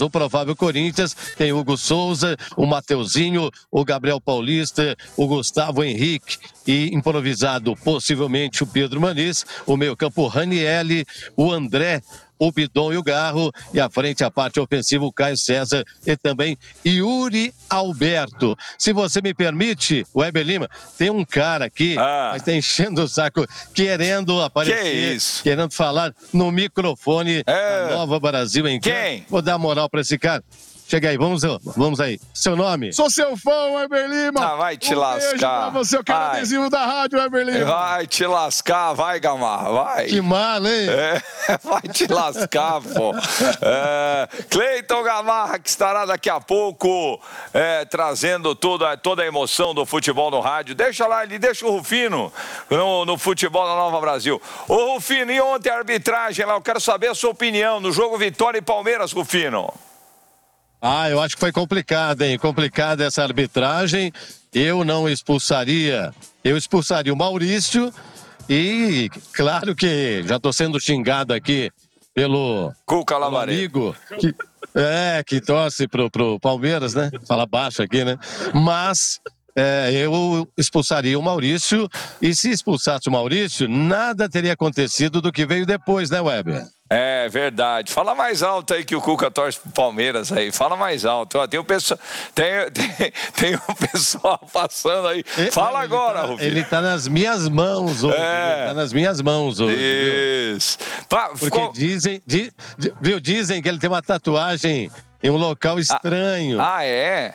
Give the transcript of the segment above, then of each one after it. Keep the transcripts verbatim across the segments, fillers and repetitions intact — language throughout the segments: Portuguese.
O provável Corinthians tem o Hugo Souza, o Mateuzinho, o Gabriel Paulista, o Gustavo Henrique e improvisado possivelmente o Pedro Maniz, o meio-campo Ranielli, o André, o Bidon e o Garro, e à frente a parte ofensiva o Caio César e também Yuri Alberto. Se você me permite, Weber Lima, tem um cara aqui, ah. mas tá enchendo o saco, querendo aparecer, que isso? querendo falar no microfone é. da Nova Brasil em Quem? Vou dar moral pra esse cara. Chega aí, vamos, vamos aí. Seu nome? Sou seu fã, Weber Lima. Ah, vai te um lascar. Beijo pra você, eu quero vai. adesivo da rádio, Weber Lima. Vai te lascar, vai, Gamarra, vai. Que mal, hein? É, vai te lascar, pô. É, Cleiton Gamarra, que estará daqui a pouco é, trazendo toda, toda a emoção do futebol no rádio. Deixa lá, ele deixa o Rufino no, no futebol da Nova Brasil. Ô, Rufino, e ontem a arbitragem lá? Eu quero saber a sua opinião no jogo Vitória e Palmeiras, Rufino. Ah, eu acho que foi complicado, hein? Complicada essa arbitragem. Eu não expulsaria. Eu expulsaria o Maurício e, claro que já estou sendo xingado aqui pelo, Cuca pelo amigo que, é, que torce pro, pro Palmeiras, né? Fala baixo aqui, né? Mas é, eu expulsaria o Maurício e se expulsasse o Maurício, nada teria acontecido do que veio depois, né, Weber? É verdade. Fala mais alto aí que o Cuca torce pro Palmeiras aí. Fala mais alto. Ó, tem um pessoal, tem, tem, tem um pessoal passando aí. Fala ele agora, tá, Rufino. Ele tá nas minhas mãos hoje. É. Ele tá nas minhas mãos hoje. Isso. Pra, Porque ficou... dizem, di, di, viu, dizem que ele tem uma tatuagem em um local estranho. Ah, ah é?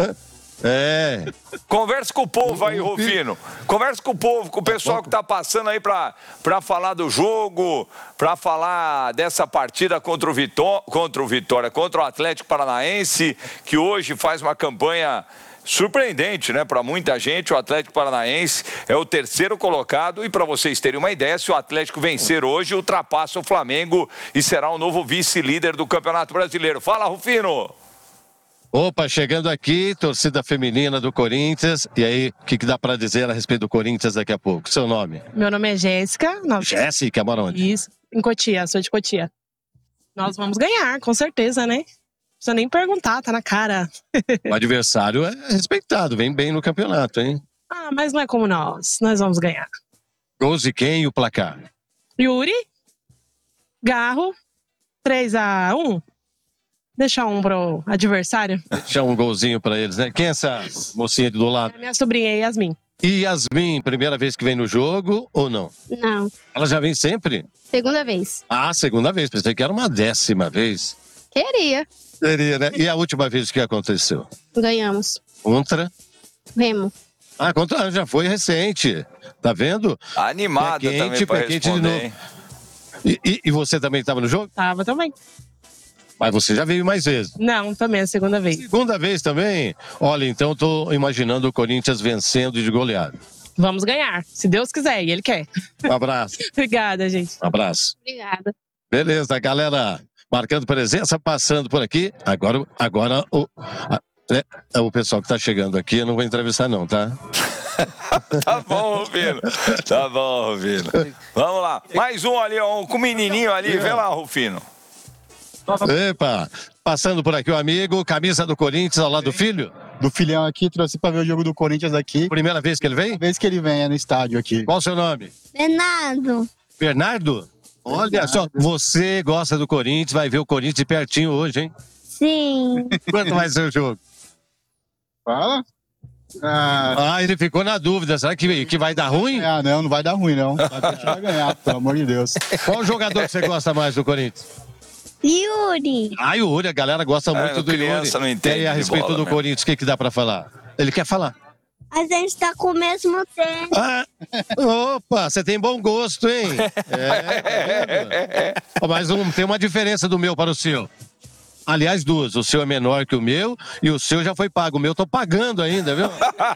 É. Conversa com o povo aí, Rufino. Conversa com o povo, com o pessoal que tá passando aí pra, pra falar do jogo, pra falar dessa partida contra o, Vitó contra o Vitória, contra o Atlético Paranaense, que hoje faz uma campanha surpreendente, né? Para muita gente, o Atlético Paranaense é o terceiro colocado e para vocês terem uma ideia, se o Atlético vencer hoje, ultrapassa o Flamengo e será o novo vice-líder do Campeonato Brasileiro. Fala, Rufino! Opa, chegando aqui, torcida feminina do Corinthians. E aí, o que, que dá para dizer a respeito do Corinthians daqui a pouco? Seu nome? Meu nome é Jéssica. Não... Jéssica, mora onde? Isso, em Cotia, sou de Cotia. Nós vamos ganhar, com certeza, né? Não precisa nem perguntar, tá na cara. O adversário é respeitado, vem bem no campeonato, hein? Ah, mas não é como nós, nós vamos ganhar. Gols de quem e o placar? Yuri, Garro, três a um. Deixar um pro adversário. Deixar um golzinho pra eles, né? Quem é essa mocinha do lado? É minha sobrinha, Yasmin. E Yasmin, primeira vez que vem no jogo ou não? Não. Ela já vem sempre? Segunda vez. Ah, segunda vez. Pensei que era uma décima vez. Queria. Queria, né? E a última vez que aconteceu? Ganhamos. Contra? Remo. Ah, contra já foi recente. Tá vendo? Animada é quente, também pra é quente de responder, novo. hein? E, e, e você também estava no jogo? Tava também. Mas você já veio mais vezes? Não, também é a segunda vez. Segunda vez também? Olha, então tô imaginando o Corinthians vencendo de goleada. Vamos ganhar, se Deus quiser, e Ele quer. Um abraço. Obrigada, gente. Um abraço. Obrigada. Beleza, galera. Marcando presença, passando por aqui. Agora, agora o, a, é, o pessoal que tá chegando aqui, eu não vou entrevistar não, tá? Tá bom, Rufino. Tá bom, Rufino. Vamos lá. Mais um ali, ó, com um menininho ali. Vê lá, Rufino. Epa, passando por aqui o amigo, camisa do Corinthians ao lado do filho? Do filhão aqui, trouxe pra ver o jogo do Corinthians aqui. Primeira vez que ele vem? Primeira vez que ele vem, é no estádio aqui. Qual o seu nome? Bernardo. Bernardo? Olha Bernardo. Só, você gosta do Corinthians, vai ver o Corinthians de pertinho hoje, hein? Sim. Quanto vai ser o jogo? Fala. Ah, ah, ele ficou na dúvida, será que, que vai dar ruim? Ah, não, não vai dar ruim, não. A gente vai ganhar, pelo amor de Deus. Qual jogador que você gosta mais do Corinthians? Yuri. Ah, Yuri, a galera gosta é, muito do Yuri. Não entende e a respeito do mesmo. Corinthians, o que, que dá pra falar? Ele quer falar. A gente tá com o mesmo tempo. Ah, opa, você tem bom gosto, hein? É, tá mas um, tem uma diferença do meu para o seu. Aliás, duas. O seu é menor que o meu e o seu já foi pago. O meu eu tô pagando ainda, viu?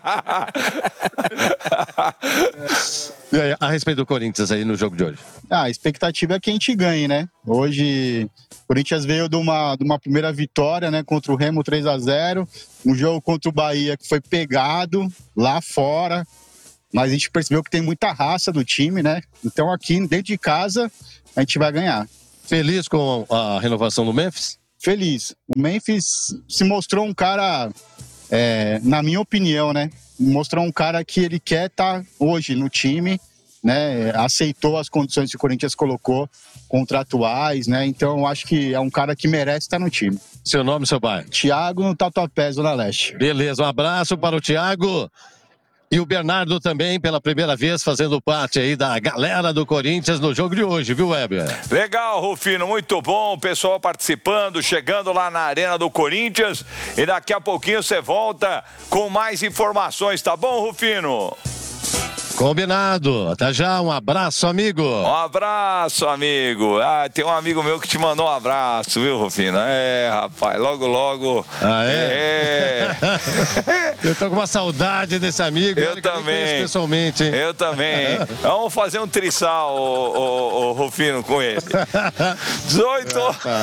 E aí, a respeito do Corinthians aí no jogo de hoje? Ah, a expectativa é que a gente ganhe, né? Hoje, o Corinthians veio de uma, de uma primeira vitória, né? Contra o Remo três a zero. Um jogo contra o Bahia que foi pegado lá fora. Mas a gente percebeu que tem muita raça do time, né? Então aqui, dentro de casa, a gente vai ganhar. Feliz com a renovação do Memphis? feliz. O Memphis se mostrou um cara, é, na minha opinião, né? Mostrou um cara que ele quer estar tá hoje no time, né? Aceitou as condições que o Corinthians colocou, contratuais, né? Então eu acho que é um cara que merece estar no time. Seu nome, seu pai? Thiago no Tatuapé, Zona Leste. Beleza, um abraço para o Thiago. E o Bernardo também, pela primeira vez, fazendo parte aí da galera do Corinthians no jogo de hoje, viu, Weber? Legal, Rufino, muito bom. O pessoal participando, chegando lá na Arena do Corinthians. E daqui a pouquinho você volta com mais informações, tá bom, Rufino? Combinado. Até já, um abraço, amigo. Um abraço, amigo. Ah, tem um amigo meu que te mandou um abraço, viu, Rufino? É, rapaz, logo, logo. Ah, é? É. Eu tô com uma saudade desse amigo. Eu também. Pessoalmente, hein? Eu também. Vamos fazer um trissal, o, o, o Rufino, com ele. dezoito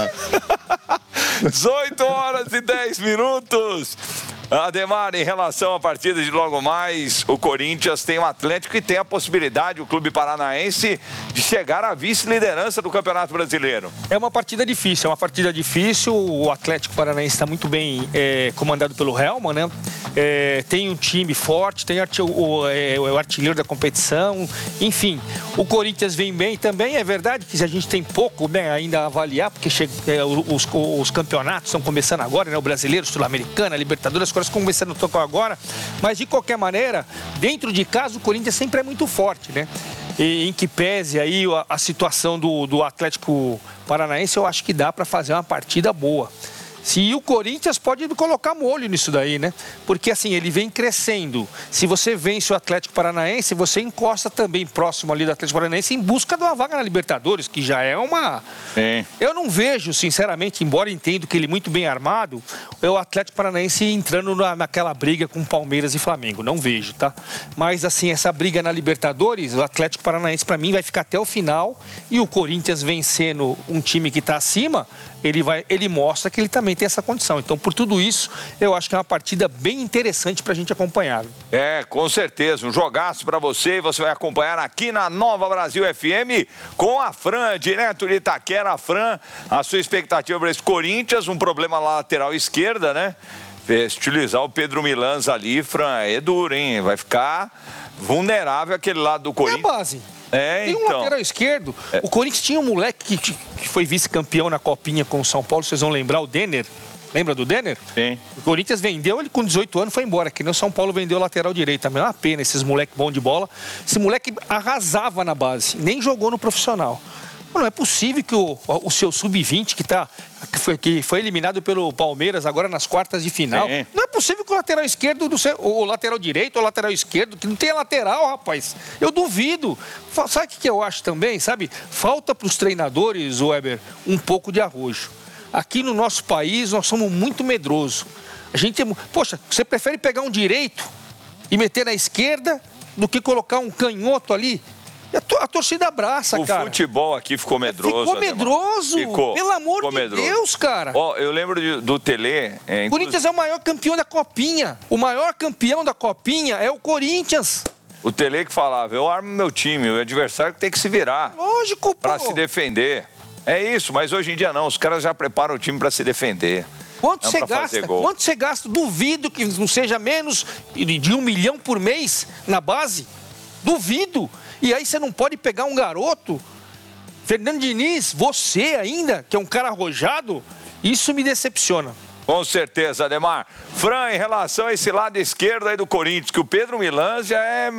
dezoito horas e dez minutos. Ademar, em relação à partida de logo mais, o Corinthians tem o Atlético e tem a possibilidade, o clube paranaense, de chegar à vice-liderança do Campeonato Brasileiro. É uma partida difícil, é uma partida difícil. O Atlético Paranaense está muito bem é, comandado pelo Helman, né? É, tem um time forte, tem o, o, é, o artilheiro da competição, enfim. O Corinthians vem bem também, é verdade que a gente tem pouco, né, ainda a avaliar, porque chega, é, os, os campeonatos estão começando agora, né? O Brasileiro, Sul-Americana, Libertadores, as coisas começando a tocar agora, mas de qualquer maneira, dentro de casa o Corinthians sempre é muito forte, né? E, em que pese aí a, a situação do, do Atlético Paranaense, eu acho que dá para fazer uma partida boa. Se o Corinthians pode colocar molho nisso daí, né? Porque assim, ele vem crescendo. Se você vence o Atlético Paranaense, você encosta também próximo ali do Atlético Paranaense em busca de uma vaga na Libertadores, que já é uma... Sim. Eu não vejo, sinceramente, embora entendo que ele é muito bem armado, o Atlético Paranaense entrando na, naquela briga com Palmeiras e Flamengo. Não vejo, tá? Mas assim, essa briga na Libertadores, o Atlético Paranaense, para mim, vai ficar até o final, e o Corinthians vencendo um time que está acima, ele, vai, ele mostra que ele também tem essa condição. Então, por tudo isso, eu acho que é uma partida bem interessante para a gente acompanhar. É, com certeza. Um jogaço para você e você vai acompanhar aqui na Nova Brasil F M com a Fran, direto de Itaquera. A Fran, a sua expectativa para esse Corinthians, um problema na lateral esquerda, né? Se utilizar o Pedro Milans ali, Fran, é duro, hein? Vai ficar vulnerável aquele lado do Corinthians. É a base. É, tem um então. lateral esquerdo. É. O Corinthians tinha um moleque que, que foi vice-campeão na Copinha com o São Paulo. Vocês vão lembrar, o Denner. Lembra do Denner? Sim. O Corinthians vendeu, ele com dezoito anos foi embora. Aqui no São Paulo vendeu o lateral direito. Também é uma pena, esses moleques bons de bola. Esse moleque arrasava na base, nem jogou no profissional. Não é possível que o, o seu sub vinte, que, tá, que, foi, que foi eliminado pelo Palmeiras agora nas quartas de final, Sim. não é possível que o lateral esquerdo, do seu, o lateral direito ou o lateral esquerdo, que não tenha lateral, rapaz. Eu duvido. Sabe o que eu acho também, sabe? Falta para os treinadores, Weber, um pouco de arrojo. Aqui no nosso país, nós somos muito medrosos. A gente, poxa, você prefere pegar um direito e meter na esquerda do que colocar um canhoto ali? A, to, a torcida abraça, o cara. O futebol aqui ficou medroso. Ficou medroso. Ficou. Pelo amor ficou de medroso. Deus, cara. Ó, eu lembro de, do Tele. É, o Corinthians é o maior campeão da Copinha. O maior campeão da Copinha é o Corinthians. O Tele que falava, eu armo meu time, o adversário tem que se virar. Lógico, pô. Pra se defender. É isso, mas hoje em dia não. Os caras já preparam o time pra se defender. Quanto você gasta? Quanto você gasta? Duvido que não seja menos de um milhão por mês na base. Duvido. E aí você não pode pegar um garoto, Fernando Diniz, você ainda, que é um cara arrojado, isso me decepciona. Com certeza, Ademar. Fran, em relação a esse lado esquerdo aí do Corinthians, que o Pedro Milans já é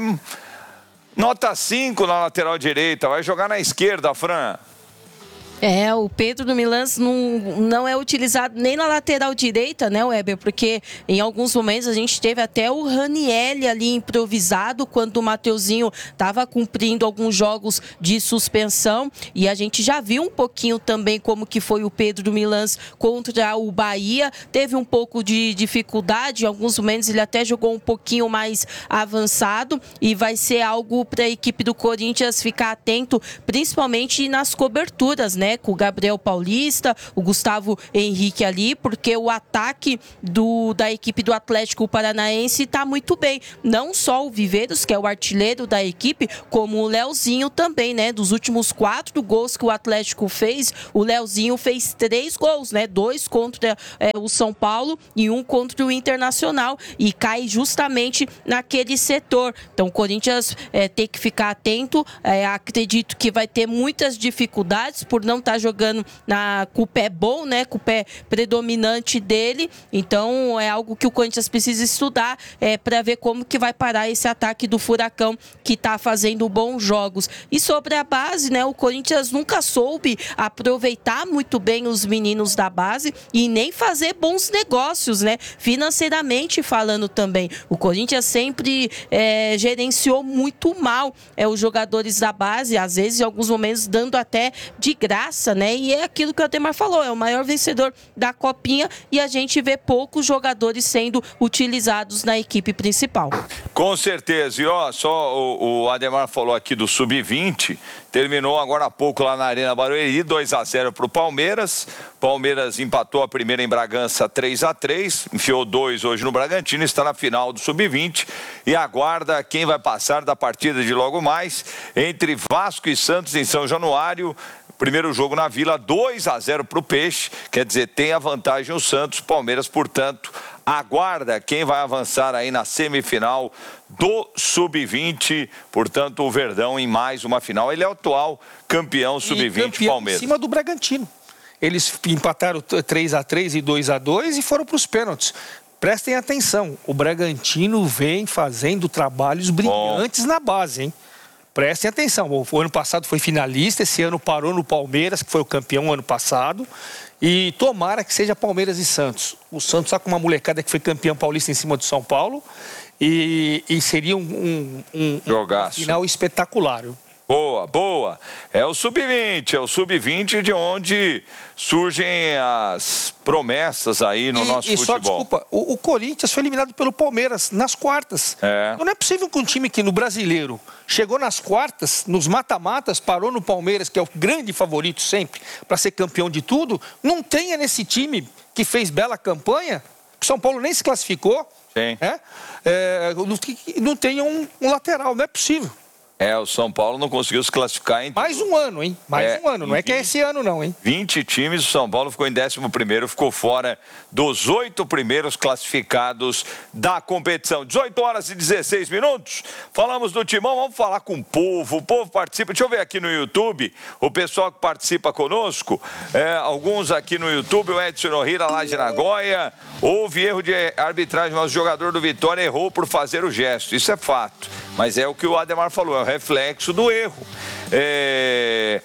nota cinco na lateral direita, vai jogar na esquerda, Fran. É, o Pedro do Milans não, não é utilizado nem na lateral direita, né, Weber? Porque em alguns momentos a gente teve até o Ranielli ali improvisado quando o Mateuzinho estava cumprindo alguns jogos de suspensão. E a gente já viu um pouquinho também como que foi o Pedro do Milans contra o Bahia. Teve um pouco de dificuldade, em alguns momentos ele até jogou um pouquinho mais avançado. E vai ser algo para a equipe do Corinthians ficar atento, principalmente nas coberturas, né? né? Com o Gabriel Paulista, o Gustavo Henrique ali, porque o ataque do, da equipe do Atlético Paranaense está muito bem. Não só o Viveiros, que é o artilheiro da equipe, como o Leozinho também, né? Dos últimos quatro gols que o Atlético fez, o Leozinho fez três gols, né? Dois contra é, o São Paulo e um contra o Internacional, e cai justamente naquele setor. Então o Corinthians é, tem que ficar atento. É, acredito que vai ter muitas dificuldades por não estar tá jogando na, com o pé bom, né? Com o pé predominante dele. Então é algo que o Corinthians precisa estudar é, para ver como que vai parar esse ataque do Furacão, que está fazendo bons jogos. E sobre a base, né? O Corinthians nunca soube aproveitar muito bem os meninos da base e nem fazer bons negócios, né? Financeiramente falando também. O Corinthians sempre é, gerenciou muito mal é, os jogadores da base, às vezes em alguns momentos dando até de graça, né? E é aquilo que o Ademar falou, é o maior vencedor da Copinha e a gente vê poucos jogadores sendo utilizados na equipe principal. Com certeza. E ó, só o, o Ademar falou aqui do sub vinte, terminou agora há pouco lá na Arena Barueri, dois a zero para o Palmeiras. Palmeiras empatou a primeira em Bragança três a três, enfiou dois hoje no Bragantino, está na final do sub vinte e aguarda quem vai passar da partida de logo mais entre Vasco e Santos em São Januário. Primeiro jogo na Vila, dois a zero para o Peixe, quer dizer, tem a vantagem o Santos. Palmeiras, portanto, aguarda quem vai avançar aí na semifinal do sub vinte, portanto, o Verdão em mais uma final. Ele é o atual campeão sub vinte, Palmeiras. Em cima do Bragantino. Eles empataram três a três e dois a dois e foram para os pênaltis. Prestem atenção, o Bragantino vem fazendo trabalhos brilhantes Bom. na base, hein? Prestem atenção, o ano passado foi finalista, esse ano parou no Palmeiras, que foi o campeão ano passado, e tomara que seja Palmeiras e Santos. O Santos está com uma molecada que foi campeão paulista em cima do São Paulo, e, e seria um, um, um, um final espetacular. Boa, boa. É o sub vinte, é o sub vinte de onde surgem as promessas aí no e, nosso e futebol. Só, desculpa, o, o Corinthians foi eliminado pelo Palmeiras nas quartas. É. Não é possível que um time que no Brasileiro chegou nas quartas, nos mata-matas, parou no Palmeiras, que é o grande favorito sempre para ser campeão de tudo, não tenha nesse time que fez bela campanha, que São Paulo nem se classificou, Sim. É, é, não, não tenha um, um lateral, não é possível. É, o São Paulo não conseguiu se classificar em... Mais um ano, hein? Mais é, um ano, não é que é esse ano não, hein? vinte times, o São Paulo ficou em décimo primeiro, ficou fora dos oito primeiros classificados da competição. dezoito horas e dezesseis minutos, falamos do Timão, vamos falar com o povo, o povo participa, deixa eu ver aqui no YouTube, o pessoal que participa conosco, é, alguns aqui no YouTube, o Edson Nohira lá de Nagoya, houve erro de arbitragem, mas o jogador do Vitória errou por fazer o gesto, isso é fato, mas é o que o Ademar falou, é o reflexo do erro. É...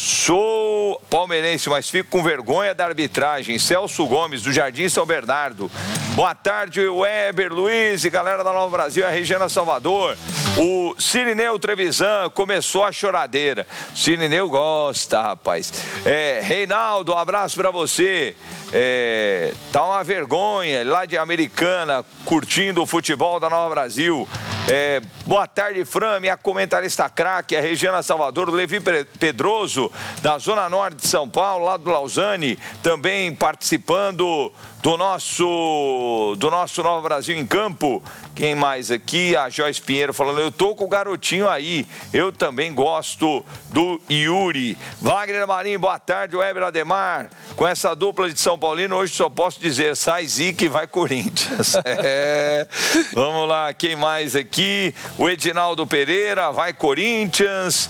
Sou palmeirense, mas fico com vergonha da arbitragem. Celso Gomes, do Jardim São Bernardo. Boa tarde, Weber, Luiz e galera da Nova Brasil, a Regina Salvador. O Cirineu Trevisan começou a choradeira. Cirineu gosta, rapaz. É, Reinaldo, um abraço pra você. É, tá uma vergonha, lá de Americana, curtindo o futebol da Nova Brasil. É, boa tarde, Fran, minha comentarista craque, a Regina Salvador, o Levi Pedroso, da Zona Norte de São Paulo, lá do Lausanne, também participando do nosso, do nosso Nova Brasil em Campo. Quem mais aqui? A Joyce Pinheiro falando, eu tô com o garotinho aí, eu também gosto do Yuri. Wagner Marinho, boa tarde, Weber Ademar, com essa dupla de São Paulino, hoje só posso dizer, sai Zica e vai Corinthians. É. Vamos lá, quem mais aqui? O Edinaldo Pereira, vai Corinthians.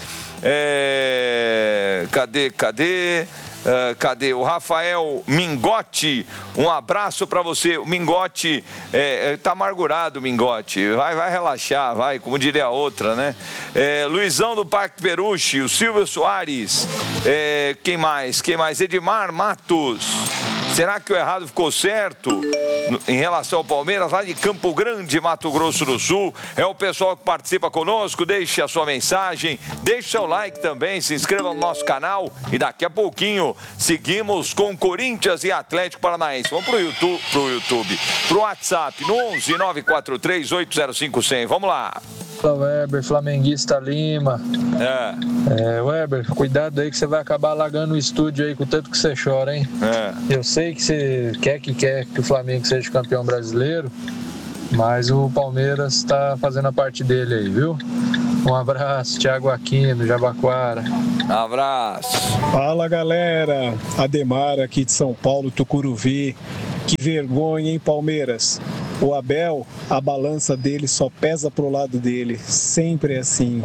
É... Cadê, cadê? Uh, cadê? O Rafael Mingotti, um abraço para você. O Mingotti é, tá amargurado, Mingotti. Vai, vai relaxar, vai, como diria a outra, né? É, Luizão do Parque Peruche, o Silvio Soares. É, quem mais? Quem mais? Edmar Matos. Será que o errado ficou certo em relação ao Palmeiras, lá de Campo Grande, Mato Grosso do Sul? É o pessoal que participa conosco, deixe a sua mensagem, deixe seu like também, se inscreva no nosso canal e daqui a pouquinho seguimos com Corinthians e Atlético Paranaense. Vamos pro YouTube, pro YouTube, pro WhatsApp, no onze nove quatro três oito zero cinco zero zero. Vamos lá. Fala, Weber, flamenguista Lima. É. É, Weber, cuidado aí que você vai acabar alagando o estúdio aí com o tanto que você chora, hein? É. Eu sei que você quer que quer que o Flamengo seja campeão brasileiro, mas o Palmeiras tá fazendo a parte dele aí, viu? Um abraço, Thiago Aquino, Jabaquara. Abraço. Fala, galera. Ademar aqui de São Paulo, Tucuruvi. Que vergonha, hein, Palmeiras? O Abel, a balança dele só pesa pro lado dele. Sempre é assim.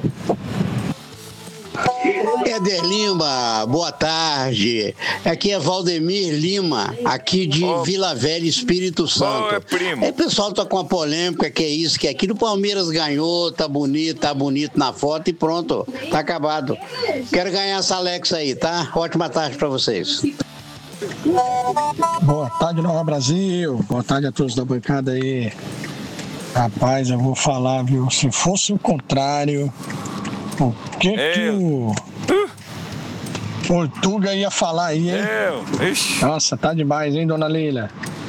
Éder Lima, boa tarde. Aqui é Valdemir Lima, aqui de oh. Vila Velha, Espírito Santo. Oh, primo. Aí o pessoal tá com a polêmica, que é isso, que aqui do Palmeiras ganhou, tá bonito, tá bonito na foto e pronto, tá acabado. Quero ganhar essa Alexa aí, tá? Ótima tarde pra vocês. Boa tarde, Nova Brasil. Boa tarde a todos da bancada aí. Rapaz, eu vou falar, viu? Se fosse o contrário, o que que o Portuga ia falar aí, hein? Eu. Ixi. Nossa, tá demais, hein, dona Leila?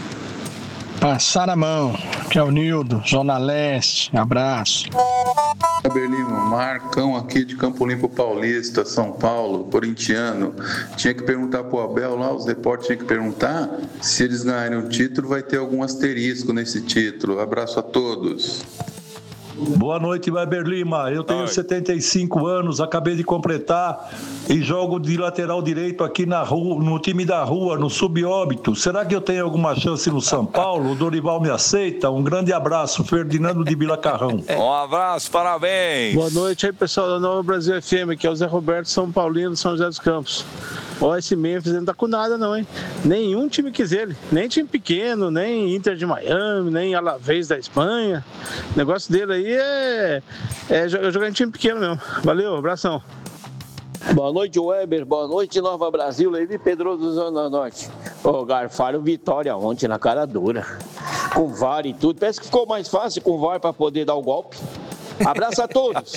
Passar a mão, que é o Nildo, Zona Leste. Abraço. Berlino, Marcão aqui de Campo Limpo Paulista, São Paulo, corintiano. Tinha que perguntar pro Abel lá, os repórteres tinham que perguntar se eles ganharem o título, vai ter algum asterisco nesse título. Abraço a todos. Boa noite, Weber Lima. Eu tenho Oi. setenta e cinco anos, acabei de completar e jogo de lateral direito aqui na rua, no time da rua, no Subóbito. Será que eu tenho alguma chance no São Paulo? O Dorival me aceita? Um grande abraço, Ferdinando de Vila-Carrão. Um abraço, parabéns. Boa noite aí, pessoal da Nova Brasil F M, que é o Zé Roberto, São Paulino, São José dos Campos. Ó, esse Memphis não tá com nada não, hein? Nenhum time quis ele, nem time pequeno, nem Inter de Miami, nem Alavés da Espanha. O negócio dele aí é, é jogar em time pequeno mesmo. Valeu, abração. Boa noite, Weber. Boa noite, Nova Brasil. Levi Pedroso do Zona Norte. Ô, garfaram Vitória ontem na cara dura. Com V A R e tudo. Parece que ficou mais fácil com o V A R para poder dar o golpe. Abraço a todos.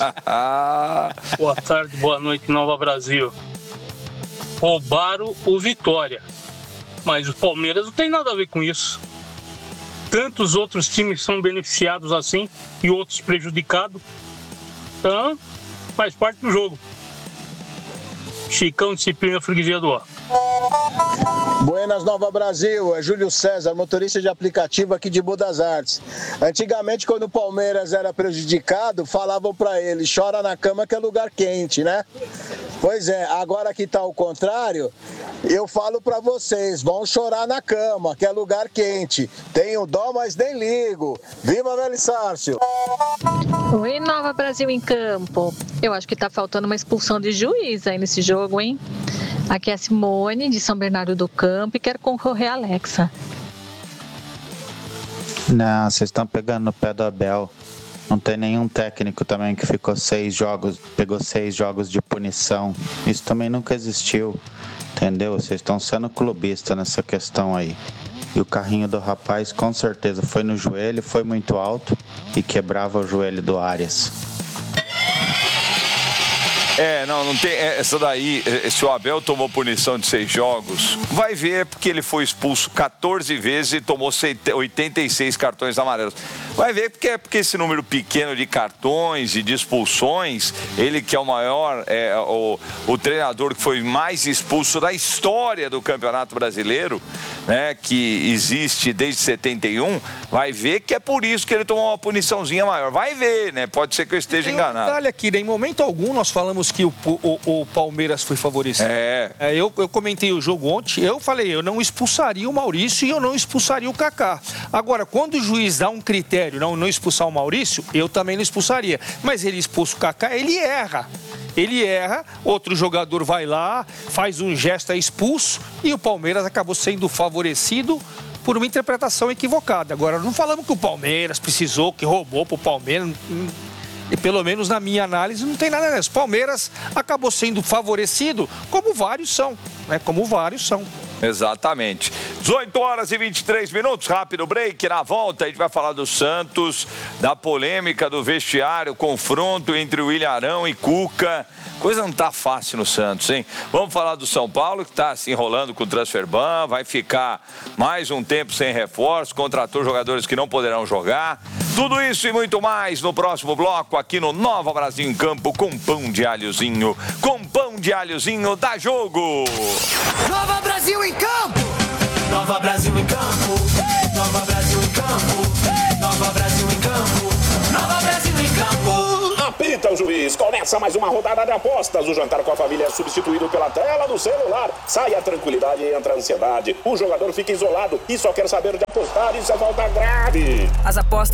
Boa tarde, boa noite, Nova Brasil. Roubaram o Vitória, mas o Palmeiras não tem nada a ver com isso. Tantos outros times são beneficiados assim e outros prejudicados. Então, faz parte do jogo. Chicão, disciplina, freguesia do ar. Buenas, Nova Brasil, é Júlio César, motorista de aplicativo aqui de Boa das Artes. Antigamente, quando o Palmeiras era prejudicado, falavam pra ele, chora na cama que é lugar quente, né? Pois é, agora que tá o contrário, eu falo pra vocês, vão chorar na cama, que é lugar quente. Tenho dó, mas nem ligo. Viva Velho Sárcio! Oi, Nova Brasil em campo. Eu acho que tá faltando uma expulsão de juiz aí nesse jogo, hein? Aqui é a Simone, de São Bernardo do Campo, e quero concorrer a Alexa. Não, vocês estão pegando no pé do Abel. Não tem nenhum técnico também que ficou seis jogos, pegou seis jogos de punição. Isso também nunca existiu, entendeu? Vocês estão sendo clubistas nessa questão aí. E o carrinho do rapaz com certeza foi no joelho, foi muito alto e quebrava o joelho do Arias. É, não, não tem. Essa daí, se o Abel tomou punição de seis jogos, vai ver porque ele foi expulso quatorze vezes e tomou oitenta e seis cartões amarelos. Vai ver porque é porque esse número pequeno de cartões e de expulsões, ele que é o maior, é, o, o treinador que foi mais expulso da história do Campeonato Brasileiro, né, que existe desde setenta e um, vai ver que é por isso que ele tomou uma puniçãozinha maior. Vai ver, né? Pode ser que eu esteja Tem enganado. Um detalhe aqui, né? Em momento algum nós falamos que o, o, o Palmeiras foi favorecido. É. é eu, eu comentei o jogo ontem, eu falei, eu não expulsaria o Maurício e eu não expulsaria o Kaká. Agora, quando o juiz dá um critério, não, não expulsar o Maurício, eu também não expulsaria. Mas ele expulsa o Kaká, ele erra. Ele erra, outro jogador vai lá, faz um gesto, é expulso, e o Palmeiras acabou sendo favorecido por uma interpretação equivocada. Agora, não falamos que o Palmeiras precisou, que roubou pro Palmeiras. E pelo menos na minha análise não tem nada disso. Palmeiras acabou sendo favorecido, como vários são, né? Como vários são. Exatamente. dezoito horas e vinte e três minutos, rápido break. Na volta a gente vai falar do Santos, da polêmica do vestiário, confronto entre o William Arão e Cuca. Coisa não tá fácil no Santos, hein? Vamos falar do São Paulo, que tá se enrolando com o transfer ban, vai ficar mais um tempo sem reforço, contratou jogadores que não poderão jogar. Tudo isso e muito mais no próximo bloco aqui no Nova Brasil em Campo com pão de alhozinho. Com pão de alhozinho dá jogo. Nova Brasil em Campo. Nova Brasil em Campo. Nova Brasil em Campo. Nova Brasil em Campo. Nova Brasil em Campo. Apita o juiz, começa mais uma rodada de apostas. O jantar com a família é substituído pela tela do celular. Sai a tranquilidade e entra a ansiedade. O jogador fica isolado e só quer saber de apostar. Isso é falta grave. As apostas